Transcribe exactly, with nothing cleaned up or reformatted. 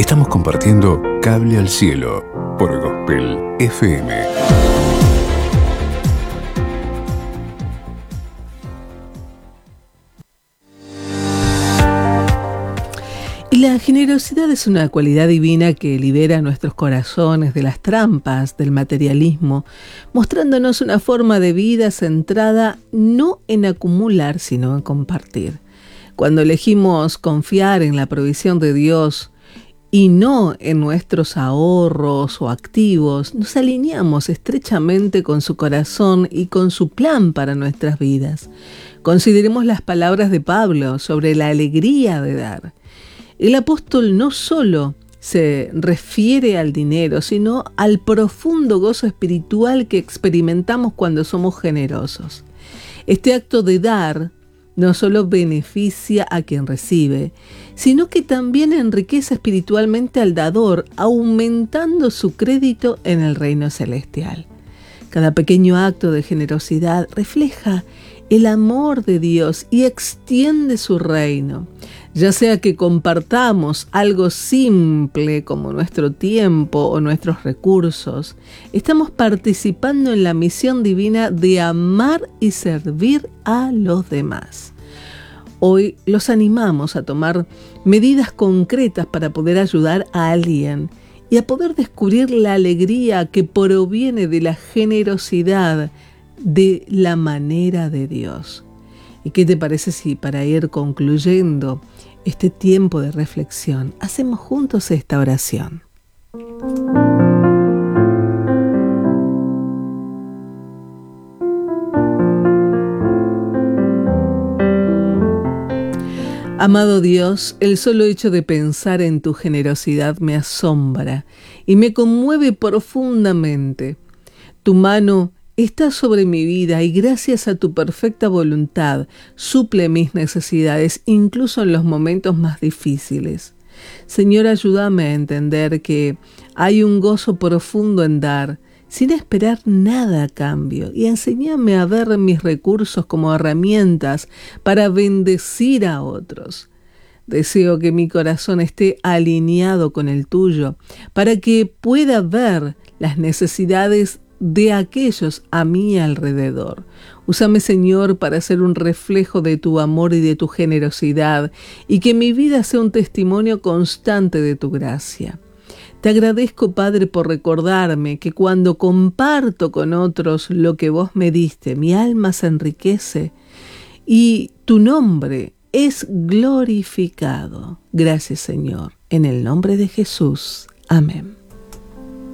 Estamos compartiendo Cable al Cielo por Gospel F M. Y la generosidad es una cualidad divina que libera nuestros corazones de las trampas del materialismo, mostrándonos una forma de vida centrada no en acumular, sino en compartir. Cuando elegimos confiar en la provisión de Dios y no en nuestros ahorros o activos, nos alineamos estrechamente con su corazón y con su plan para nuestras vidas. Consideremos las palabras de Pablo sobre la alegría de dar. El apóstol no solo se refiere al dinero, sino al profundo gozo espiritual que experimentamos cuando somos generosos. Este acto de dar no solo beneficia a quien recibe, sino que también enriquece espiritualmente al dador, aumentando su crédito en el reino celestial. Cada pequeño acto de generosidad refleja el amor de Dios y extiende su reino. Ya sea que compartamos algo simple como nuestro tiempo o nuestros recursos, estamos participando en la misión divina de amar y servir a los demás. Hoy los animamos a tomar medidas concretas para poder ayudar a alguien y a poder descubrir la alegría que proviene de la generosidad de la manera de Dios. ¿Y qué te parece si para ir concluyendo este tiempo de reflexión, hacemos juntos esta oración? Amado Dios, el solo hecho de pensar en tu generosidad me asombra y me conmueve profundamente. Tu mano está sobre mi vida y gracias a tu perfecta voluntad suple mis necesidades, incluso en los momentos más difíciles. Señor, ayúdame a entender que hay un gozo profundo en dar, sin esperar nada a cambio, y enséñame a ver mis recursos como herramientas para bendecir a otros. Deseo que mi corazón esté alineado con el tuyo, para que pueda ver las necesidades de aquellos a mi alrededor. Úsame, Señor, para ser un reflejo de tu amor y de tu generosidad, y que mi vida sea un testimonio constante de tu gracia. Te agradezco, Padre, por recordarme que cuando comparto con otros lo que vos me diste, mi alma se enriquece y tu nombre es glorificado. Gracias, Señor. En el nombre de Jesús. Amén.